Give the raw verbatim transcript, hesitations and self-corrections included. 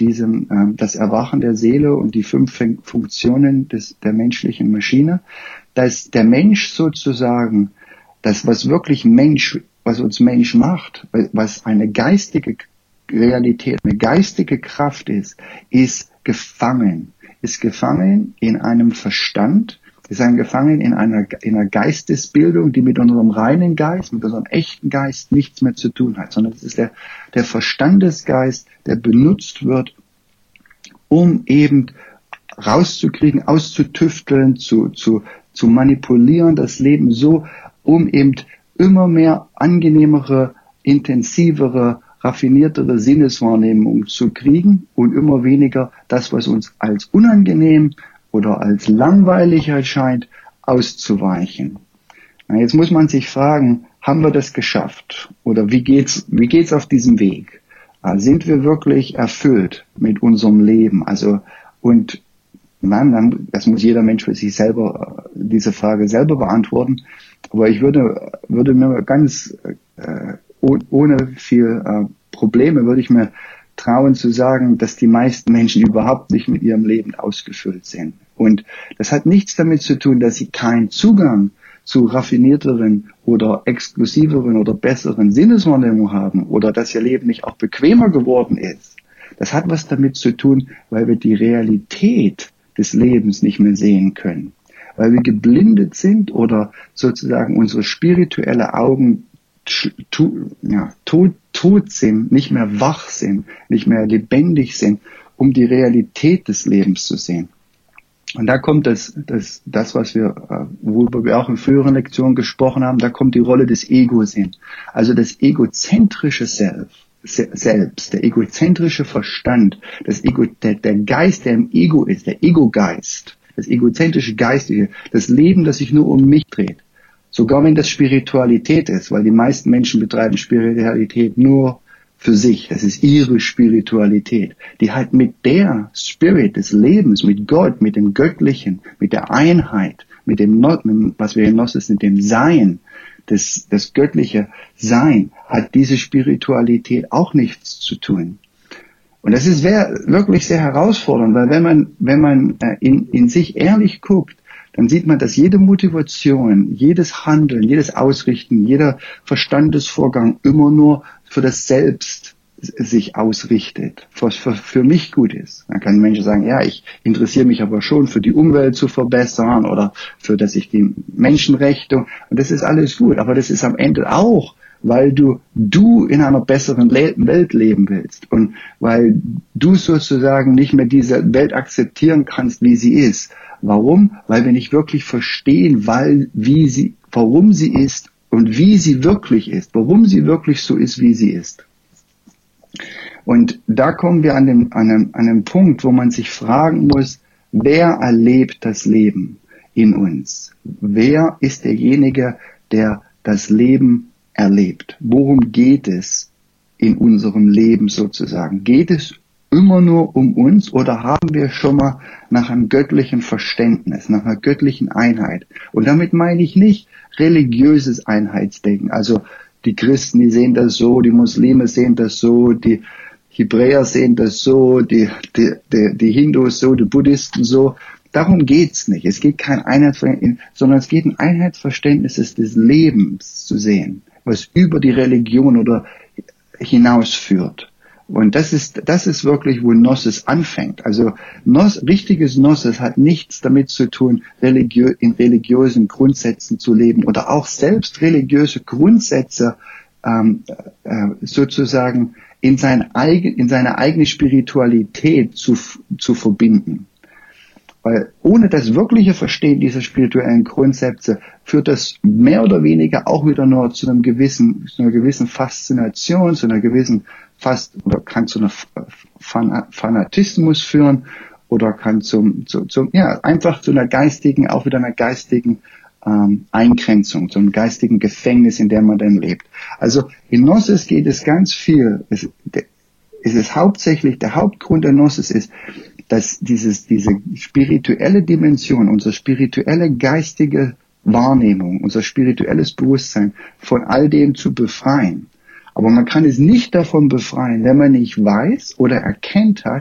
diesem ähm, das Erwachen der Seele und die fünf Funktionen des, der menschlichen Maschine, dass der Mensch sozusagen, das was wirklich Mensch, was uns Mensch macht, was eine geistige Realität, eine geistige Kraft ist, ist gefangen, ist gefangen in einem Verstand, ist ein gefangen in einer, in einer Geistesbildung, die mit unserem reinen Geist, mit unserem echten Geist nichts mehr zu tun hat, sondern es ist der, der Verstandesgeist, der benutzt wird, um eben rauszukriegen, auszutüfteln, zu, zu, zu manipulieren, das Leben so, um eben immer mehr angenehmere, intensivere, raffiniertere Sinneswahrnehmung zu kriegen und immer weniger das, was uns als unangenehm oder als langweilig erscheint, auszuweichen. Na, jetzt muss man sich fragen, haben wir das geschafft? Oder wie geht's, wie geht's auf diesem Weg? Sind wir wirklich erfüllt mit unserem Leben? Also, und, nein, das muss jeder Mensch für sich selber, diese Frage selber beantworten. Aber ich würde, würde mir ganz, äh, ohne viel äh, Probleme, würde ich mir trauen zu sagen, dass die meisten Menschen überhaupt nicht mit ihrem Leben ausgefüllt sind. Und das hat nichts damit zu tun, dass sie keinen Zugang zu raffinierteren oder exklusiveren oder besseren Sinneswahrnehmungen haben oder dass ihr Leben nicht auch bequemer geworden ist. Das hat was damit zu tun, weil wir die Realität des Lebens nicht mehr sehen können. Weil wir geblindet sind oder sozusagen unsere spirituelle Augen ja, tot, tot sind, nicht mehr wach sind, nicht mehr lebendig sind, um die Realität des Lebens zu sehen. Und da kommt das, das, das was wir, worüber wir auch in früheren Lektionen gesprochen haben, da kommt die Rolle des Egos hin. Also das egozentrische Selbst, Selbst, der egozentrische Verstand, das Ego, der, der Geist, der im Ego ist, der Ego-Geist, das egozentrische Geistige, das Leben, das sich nur um mich dreht. Sogar wenn das Spiritualität ist, weil die meisten Menschen betreiben Spiritualität nur für sich. Das ist ihre Spiritualität, die halt mit der Spirit des Lebens, mit Gott, mit dem Göttlichen, mit der Einheit, mit dem, was wir in Gnosis mit dem Sein, das, das göttliche Sein, hat diese Spiritualität auch nichts zu tun. Und das ist wirklich sehr herausfordernd, weil wenn man, wenn man in, in sich ehrlich guckt, dann sieht man, dass jede Motivation, jedes Handeln, jedes Ausrichten, jeder Verstandesvorgang immer nur für das Selbst sich ausrichtet, was für, für mich gut ist. Dann kann ein Mensch sagen, ja, ich interessiere mich aber schon für die Umwelt zu verbessern oder für, dass ich die Menschenrechte, und das ist alles gut, aber das ist am Ende auch, weil du, du in einer besseren Le- Welt leben willst und weil du sozusagen nicht mehr diese Welt akzeptieren kannst, wie sie ist. Warum? Weil wir nicht wirklich verstehen, weil, wie sie, warum sie ist und wie sie wirklich ist, warum sie wirklich so ist, wie sie ist. Und da kommen wir an dem, an einem, an einem Punkt, wo man sich fragen muss, wer erlebt das Leben in uns? Wer ist derjenige, der das Leben erlebt? Worum geht es in unserem Leben sozusagen? Geht es immer nur um uns oder haben wir schon mal nach einem göttlichen Verständnis, nach einer göttlichen Einheit? Und damit meine ich nicht religiöses Einheitsdenken. Also die Christen, die sehen das so, die Muslime sehen das so, die Hebräer sehen das so, die, die, die, die Hindus so, die Buddhisten so. Darum geht's nicht. Es geht kein Einheitsverständnis, sondern es geht ein Einheitsverständnis des Lebens zu sehen, was über die Religion oder hinausführt. Und das ist, das ist wirklich, wo Gnosis anfängt. Also Gnos, richtiges Gnosis hat nichts damit zu tun, religiö, in religiösen Grundsätzen zu leben oder auch selbst religiöse Grundsätze ähm, äh, sozusagen in, sein eigen, in seine eigene Spiritualität zu, zu verbinden. Weil ohne das wirkliche Verstehen dieser spirituellen Grundsätze führt das mehr oder weniger auch wieder nur zu einem gewissen, zu einer gewissen Faszination, zu einer gewissen fast, oder kann zu einem Fanatismus führen, oder kann zum, zu, zum, ja, einfach zu einer geistigen, auch wieder einer geistigen ähm, Eingrenzung, zu einem geistigen Gefängnis, in dem man dann lebt. Also in Gnosis geht es ganz viel, es, es ist hauptsächlich, der Hauptgrund der Gnosis ist, dass dieses, diese spirituelle Dimension, unsere spirituelle geistige Wahrnehmung, unser spirituelles Bewusstsein von all dem zu befreien. Aber man kann es nicht davon befreien, wenn man nicht weiß oder erkennt hat,